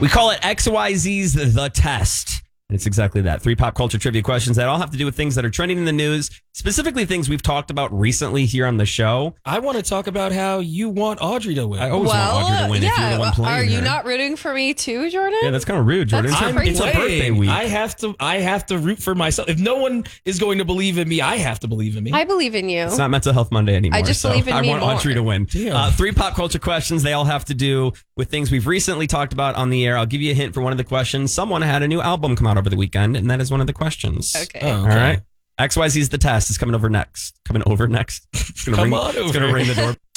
We call it XYZ's The Test. And it's exactly that. 3 pop culture trivia questions that all have to do with things that are trending in the news, specifically things we've talked about recently here on the show. I want to talk about how you want Audrey to win. I always want Audrey to win if you're the one playing Are you her. not rooting for me too, Jordan? Yeah, that's kind of rude, Jordan. It's her birthday week. I have to root for myself. If no one is going to believe in me, I have to believe in me. I believe in you. It's not Mental Health Monday anymore. I just believe in me I want more. Audrey to win. 3 pop culture questions. They all have to do with things we've recently talked about on the air. I'll give you a hint for one of the questions. Someone had a new album come out over the weekend, and that is one of the questions. Okay. All right. XYZ's The Test is coming over next. It's going to ring the door.